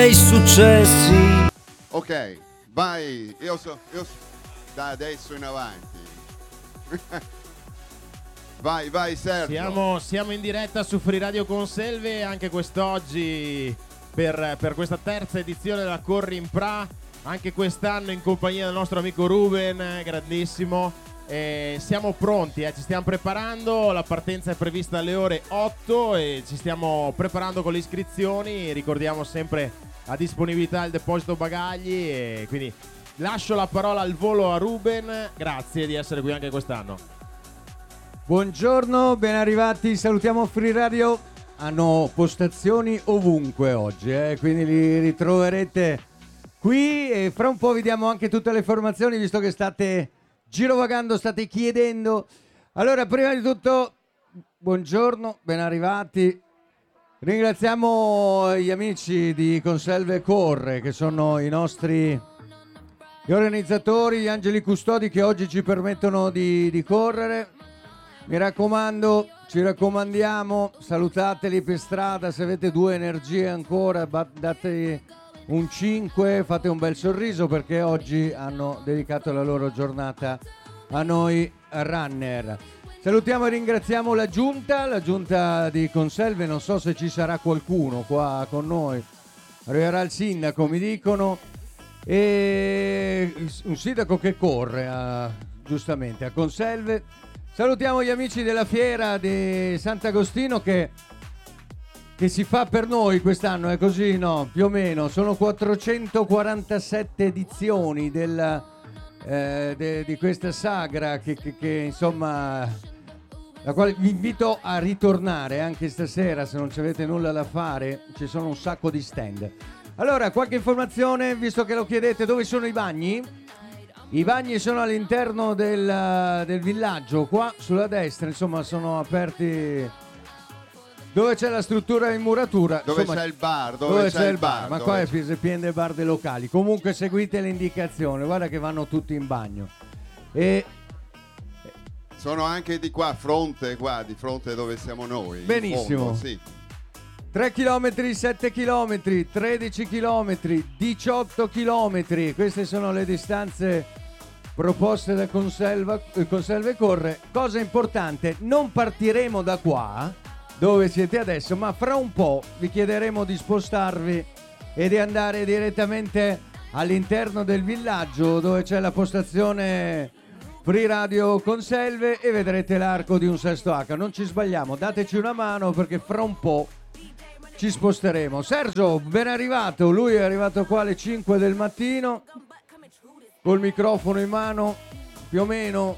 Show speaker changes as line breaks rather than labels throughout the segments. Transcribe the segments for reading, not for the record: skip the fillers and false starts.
i successi.
Ok, vai, io da adesso in avanti. Vai Sergio.
Siamo in diretta su Free Radio Conselve anche quest'oggi per questa terza edizione della Corri in Pra, anche quest'anno in compagnia del nostro amico Ruben, grandissimo. Siamo pronti, ci stiamo preparando, la partenza è prevista alle ore 8 e ci stiamo preparando con le iscrizioni. Ricordiamo sempre a disponibilità il deposito bagagli e quindi lascio la parola al volo a Ruben. Grazie di essere qui anche quest'anno.
Buongiorno, ben arrivati, salutiamo Free Radio. Hanno postazioni ovunque oggi, quindi li ritroverete qui e fra un po' vi diamo anche tutte le informazioni, visto che state girovagando, state chiedendo. Allora, prima di tutto, buongiorno, ben arrivati. Ringraziamo gli amici di Conselve Corre, che sono i nostri gli organizzatori, gli angeli custodi che oggi ci permettono di correre. Mi raccomando, ci raccomandiamo, salutateli per strada, se avete due energie ancora, date un 5, fate un bel sorriso perché oggi hanno dedicato la loro giornata a noi runner. Salutiamo e ringraziamo la giunta di Conselve, non so se ci sarà qualcuno qua con noi, arriverà il sindaco mi dicono, e un sindaco che corre giustamente a Conselve. Salutiamo gli amici della fiera di Sant'Agostino che si fa per noi quest'anno, è così, no? Più o meno, sono 447 edizioni di questa sagra che insomma, la quale vi invito a ritornare anche stasera se non ci avete nulla da fare, ci sono un sacco di stand. Allora, qualche informazione, visto che lo chiedete, dove sono i bagni? I bagni sono all'interno del villaggio, qua sulla destra, insomma sono aperti dove c'è la struttura in muratura.
Dove
insomma,
c'è il bar,
dove c'è il bar. Ma qua è pieno bar dei locali. Comunque seguite le indicazioni, guarda che vanno tutti in bagno. E
sono anche di qua, di fronte dove siamo noi.
Benissimo.
Fondo, sì.
3 km, 7 km, 13 km, 18 km. Queste sono le distanze proposte da Conselve Corre. Cosa importante, non partiremo da qua dove siete adesso, ma fra un po' vi chiederemo di spostarvi e di andare direttamente all'interno del villaggio dove c'è la postazione Free Radio Conselve e vedrete l'arco di un Sesto H. Non ci sbagliamo, dateci una mano perché fra un po' ci sposteremo. Sergio, ben arrivato, lui è arrivato qua alle 5 del mattino col microfono in mano, più o meno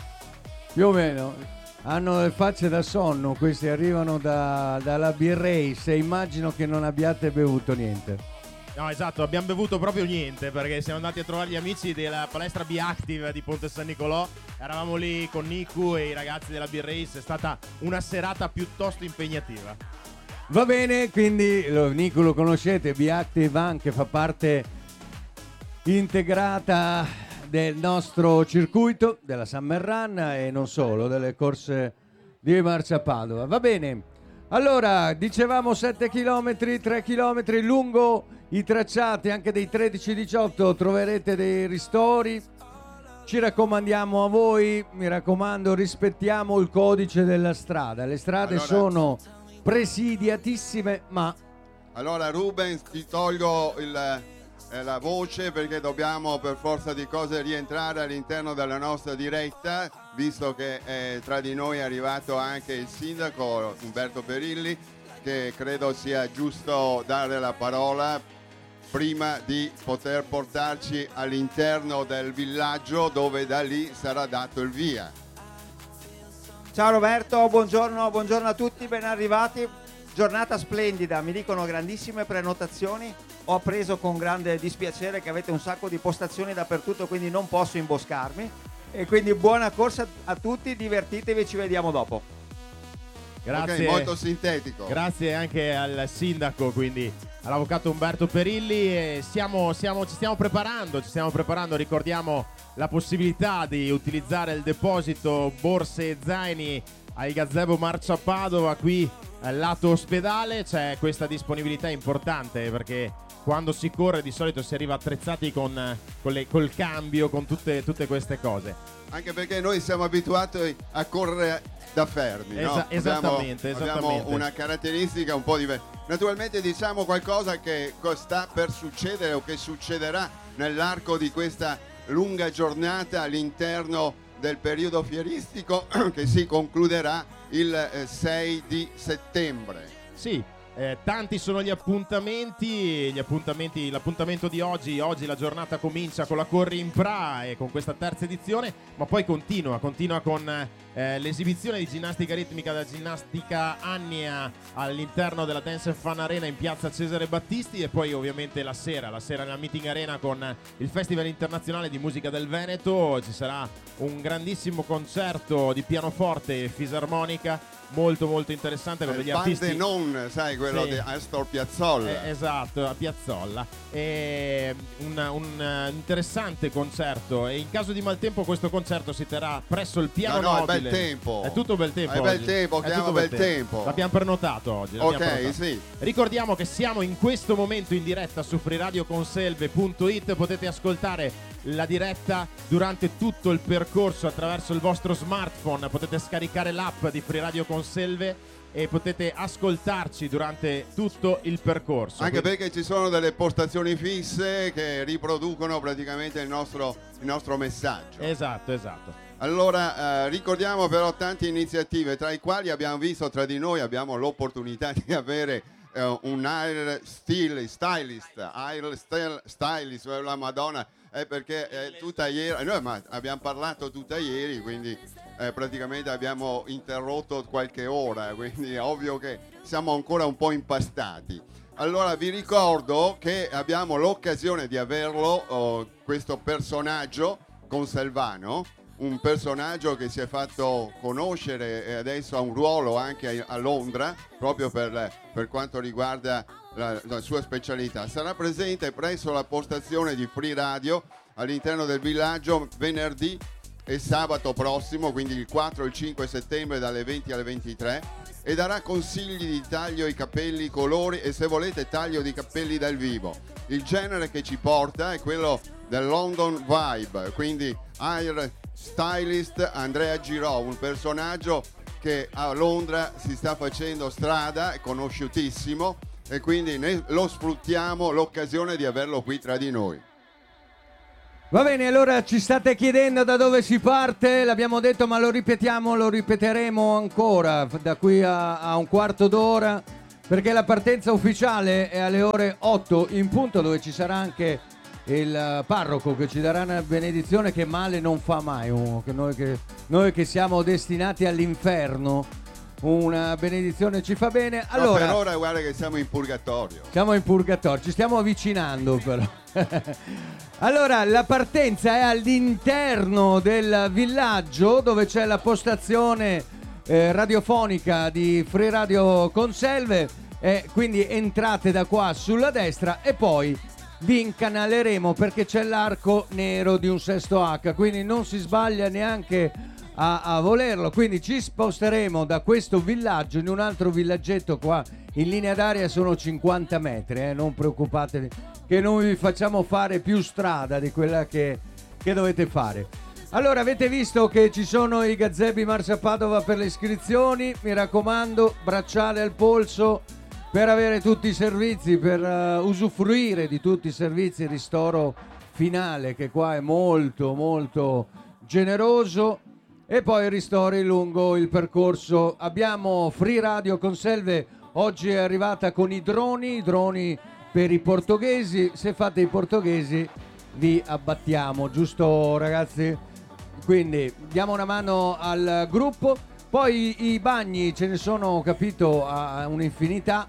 hanno le facce da sonno, questi arrivano dalla Beer Race e immagino che non abbiate bevuto niente.
No, esatto, abbiamo bevuto proprio niente perché siamo andati a trovare gli amici della palestra Be Active di Ponte San Nicolò. Eravamo lì con Niku e i ragazzi della Beer Race, è stata una serata piuttosto impegnativa.
Va bene, quindi Niku lo conoscete, Be Active anche fa parte integrata del nostro circuito della Summer Run e non solo, delle corse di Marcia Padova. Va bene, allora dicevamo 7 km, 3 km lungo i tracciati, anche dei 13-18 troverete dei ristori. Ci raccomandiamo a voi, mi raccomando, rispettiamo il codice della strada, le strade sono presidiatissime, ma
allora Ruben, ti tolgo la voce perché dobbiamo per forza di cose rientrare all'interno della nostra diretta, visto che tra di noi è arrivato anche il sindaco Umberto Perilli, che credo sia giusto dare la parola prima di poter portarci all'interno del villaggio dove da lì sarà dato il via.
Ciao Roberto, buongiorno a tutti, ben arrivati. Giornata splendida, mi dicono grandissime prenotazioni. Ho appreso con grande dispiacere che avete un sacco di postazioni dappertutto, quindi non posso imboscarmi. E quindi buona corsa a tutti, divertitevi, ci vediamo dopo.
Grazie.
Okay, molto sintetico.
Grazie anche al sindaco, quindi all'avvocato Umberto Perilli. E ci stiamo preparando, ricordiamo la possibilità di utilizzare il deposito borse e zaini ai Gazebo Marcia Padova qui al lato ospedale. C'è questa disponibilità importante perché quando si corre di solito si arriva attrezzati col cambio, con tutte queste cose.
Anche perché noi siamo abituati a correre da fermi, no?
Esattamente.
Abbiamo una caratteristica un po' diversa. Naturalmente diciamo qualcosa che sta per succedere o che succederà nell'arco di questa lunga giornata all'interno del periodo fieristico che si concluderà il 6 di settembre.
Sì. Tanti sono gli appuntamenti, l'appuntamento di oggi la giornata comincia con la Corri in Pra e con questa terza edizione, ma poi continua con l'esibizione di ginnastica ritmica da Ginnastica Annia all'interno della Dance and Fun Arena in piazza Cesare Battisti, e poi ovviamente la sera nella Meeting Arena con il Festival Internazionale di Musica del Veneto. Ci sarà un grandissimo concerto di pianoforte e fisarmonica molto molto interessante con degli artisti.
Non, sai, quello di Astor Piazzolla.
Esatto, a Piazzolla. Un interessante concerto, e in caso di maltempo questo concerto si terrà presso il Piano Nobile.
È bel tempo.
È tutto bel tempo.
È bel tempo, chiama bel tempo.
L'abbiamo prenotato oggi.
Ok, sì.
Ricordiamo che siamo in questo momento in diretta su freeradioconselve.it. Potete ascoltare la diretta durante tutto il percorso attraverso il vostro smartphone. Potete scaricare l'app di Free Radio Conselve e potete ascoltarci durante tutto il percorso.
Anche perché ci sono delle postazioni fisse che riproducono praticamente il nostro messaggio.
Esatto.
Allora ricordiamo però tante iniziative, tra i quali abbiamo visto, tra di noi abbiamo l'opportunità di avere un hair stylist, la Madonna, perché tutta ieri, noi abbiamo parlato tutta ieri, quindi praticamente abbiamo interrotto qualche ora, quindi è ovvio che siamo ancora un po' impastati. Allora vi ricordo che abbiamo l'occasione di averlo, questo personaggio conselvano, un personaggio che si è fatto conoscere e adesso ha un ruolo anche a Londra proprio per quanto riguarda la sua specialità. Sarà presente presso la postazione di Free Radio all'interno del villaggio venerdì e sabato prossimo, quindi il 4 e il 5 settembre dalle 20 alle 23, e darà consigli di taglio ai capelli, colori e, se volete, taglio di capelli dal vivo. Il genere che ci porta è quello del London Vibe, quindi hair stylist Andrea Girò, un personaggio che a Londra si sta facendo strada, è conosciutissimo, e quindi lo sfruttiamo l'occasione di averlo qui tra di noi.
Va bene, allora ci state chiedendo da dove si parte, l'abbiamo detto ma lo ripeteremo ancora da qui a un quarto d'ora, perché la partenza ufficiale è alle ore 8 in punto, dove ci sarà anche il parroco che ci darà una benedizione che male non fa mai, noi che siamo destinati all'inferno, una benedizione ci fa bene. Allora,
no, per ora guarda che siamo in purgatorio.
Siamo in purgatorio, ci stiamo avvicinando però. Allora, la partenza è all'interno del villaggio dove c'è la postazione radiofonica di Free Radio Conselve, quindi entrate da qua sulla destra e poi vi incanaleremo perché c'è l'arco nero di un sesto H, quindi non si sbaglia neanche a volerlo, quindi ci sposteremo da questo villaggio in un altro villaggetto qua in linea d'aria, sono 50 metri, non preoccupatevi che non vi facciamo fare più strada di quella che dovete fare. Allora, avete visto che ci sono i gazebi Marcia Padova per le iscrizioni, mi raccomando, bracciale al polso per avere tutti i servizi, per usufruire di tutti i servizi, ristoro finale che qua è molto molto generoso, e poi ristori lungo il percorso. Abbiamo Free Radio Conselve, oggi è arrivata con i droni per i portoghesi, se fate i portoghesi vi abbattiamo, giusto ragazzi? Quindi diamo una mano al gruppo. Poi i bagni ce ne sono, ho capito, a un'infinità,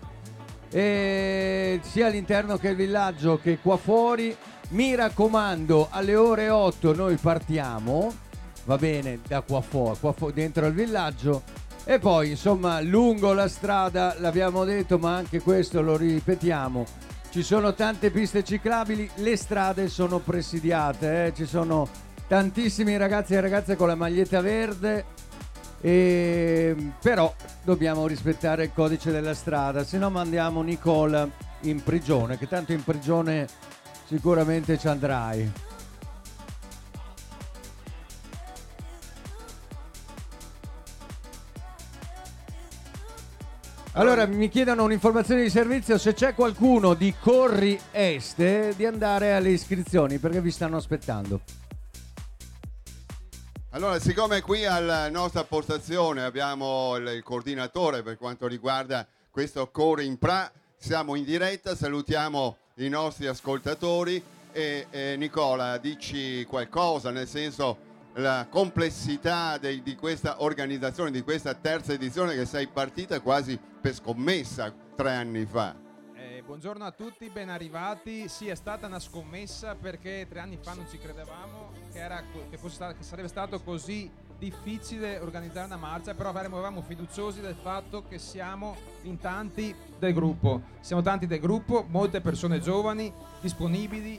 e sia all'interno che il villaggio che qua fuori. Mi raccomando, alle ore 8 noi partiamo, va bene, da qua fuori dentro il villaggio, e poi insomma lungo la strada, l'abbiamo detto ma anche questo lo ripetiamo, ci sono tante piste ciclabili, le strade sono presidiate, ci sono tantissimi ragazzi e ragazze con la maglietta verde Però dobbiamo rispettare il codice della strada, se no mandiamo Nicola in prigione, che tanto in prigione sicuramente ci andrai. Allora mi chiedono un'informazione di servizio, se c'è qualcuno di Corri Est di andare alle iscrizioni, perché vi stanno aspettando.
Allora, siccome qui alla nostra postazione abbiamo il coordinatore per quanto riguarda questo Corri in Pra, siamo in diretta, salutiamo i nostri ascoltatori e Nicola, dici qualcosa, nel senso la complessità di questa organizzazione, di questa terza edizione che sei partita quasi per scommessa 3 anni fa.
Buongiorno a tutti, ben arrivati. Sì, è stata una scommessa perché 3 anni fa non ci credevamo che sarebbe stato così difficile organizzare una marcia, però eravamo fiduciosi del fatto che siamo in tanti del gruppo. Siamo tanti del gruppo, molte persone giovani, disponibili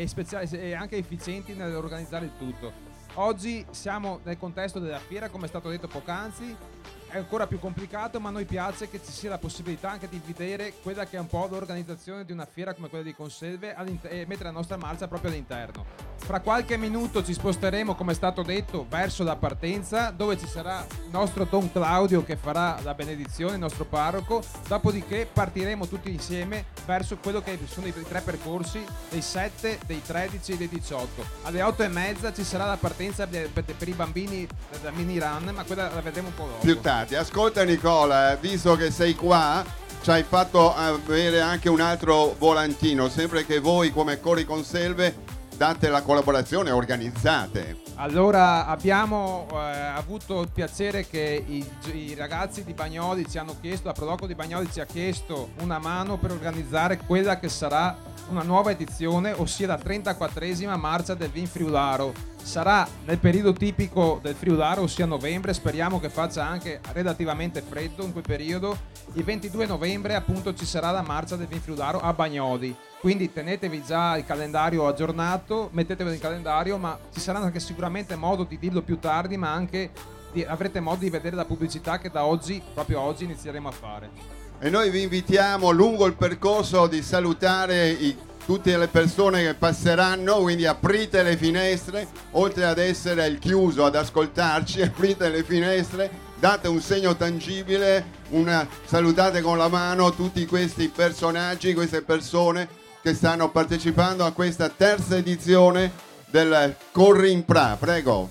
e anche efficienti nell'organizzare il tutto. Oggi siamo nel contesto della fiera, come è stato detto poc'anzi, è ancora più complicato, ma a noi piace che ci sia la possibilità anche di vedere quella che è un po' l'organizzazione di una fiera come quella di Conselve e mettere la nostra marcia proprio all'interno. Fra qualche minuto ci sposteremo, come è stato detto, verso la partenza, dove ci sarà il nostro Don Claudio che farà la benedizione, il nostro parroco, dopodiché partiremo tutti insieme verso quello che sono i 3 percorsi, dei 7, dei 13 e dei 18. Alle 8:30 ci sarà la partenza per i bambini da mini run, ma quella la vedremo un po' dopo.
Più tardi. Ascolta Nicola, visto che sei qua, ci hai fatto avere anche un altro volantino, sempre che voi come Corri Conselve date la collaborazione, organizzate.
Allora abbiamo avuto il piacere che i ragazzi di Bagnoli ci hanno chiesto, la Proloco di Bagnoli ci ha chiesto una mano per organizzare quella che sarà una nuova edizione, ossia la 34esima marcia del Vin Friularo. Sarà nel periodo tipico del Friularo, ossia novembre, speriamo che faccia anche relativamente freddo in quel periodo. Il 22 novembre appunto ci sarà la marcia del Vin Friularo a Bagnoli. Quindi tenetevi già il calendario aggiornato, mettetevelo in calendario, ma ci sarà anche sicuramente modo di dirlo più tardi, ma anche avrete modo di vedere la pubblicità che da oggi, proprio oggi, inizieremo a fare.
E noi vi invitiamo lungo il percorso di salutare tutte le persone che passeranno, quindi aprite le finestre, oltre ad essere il chiuso ad ascoltarci, aprite le finestre, date un segno tangibile, salutate con la mano tutti questi personaggi, queste persone che stanno partecipando a questa terza edizione del Corri in Pra. Prego.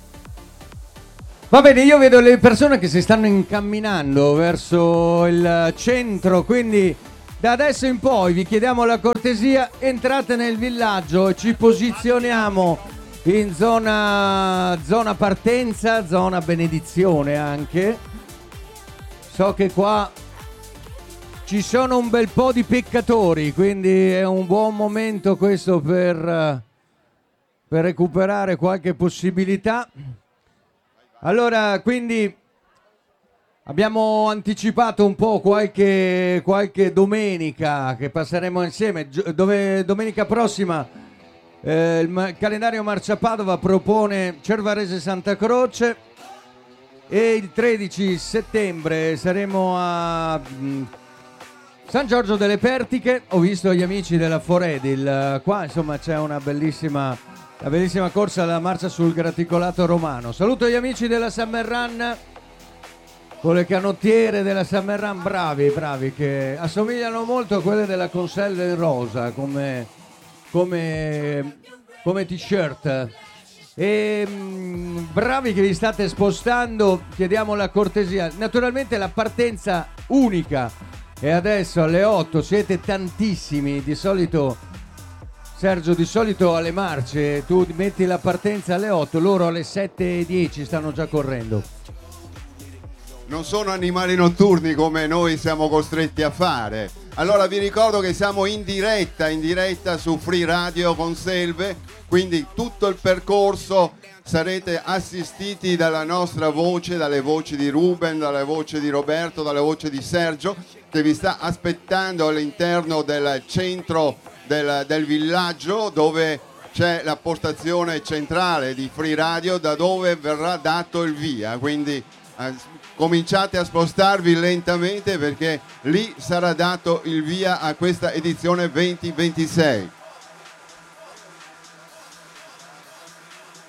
Va bene, io vedo le persone che si stanno incamminando verso il centro, quindi da adesso in poi vi chiediamo la cortesia, entrate nel villaggio e ci posizioniamo in zona partenza, zona benedizione anche. So che qua ci sono un bel po' di peccatori, quindi è un buon momento questo per recuperare qualche possibilità. Allora, quindi abbiamo anticipato un po' qualche domenica che passeremo insieme, dove domenica prossima il calendario Marcia Padova propone Cervarese Santa Croce e il 13 settembre saremo a San Giorgio delle Pertiche. Ho visto gli amici della Foredil qua, insomma c'è una bellissima corsa alla marcia sul graticolato romano. Saluto gli amici della Summer Run con le canottiere della Summer Run, bravi, che assomigliano molto a quelle della Conselve in rosa come t-shirt. E bravi che vi state spostando, chiediamo la cortesia. Naturalmente la partenza unica e adesso alle 8 siete tantissimi, di solito Sergio, alle marce tu metti la partenza alle 8, loro alle 7:10 stanno già correndo.
Non sono animali notturni come noi siamo costretti a fare. Allora vi ricordo che siamo in diretta su Free Radio Conselve, quindi tutto il percorso sarete assistiti dalla nostra voce, dalle voci di Ruben, dalle voci di Roberto, dalle voci di Sergio, che vi sta aspettando all'interno del centro del villaggio, dove c'è la postazione centrale di Free Radio, da dove verrà dato il via. Quindi cominciate a spostarvi lentamente perché lì sarà dato il via a questa edizione 2026.